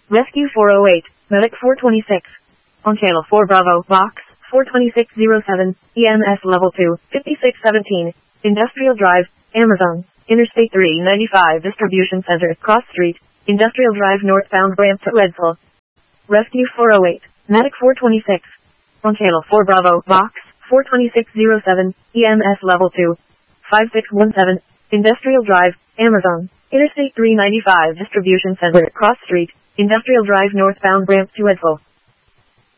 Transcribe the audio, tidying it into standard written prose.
Rescue 408, Medic 426. On Channel 4 Bravo, Box 42607, EMS Level 2, 5617, Industrial Drive, Amazon, Interstate 395 Distribution Center, Cross Street, Industrial Drive northbound ramp to Edsel. Rescue 408, Medic 426. On Channel 4 Bravo, Box 42607, EMS Level 2, 5617, Industrial Drive, Amazon, Interstate 395 Distribution Center, Cross Street, Industrial Drive northbound ramp to Edsel.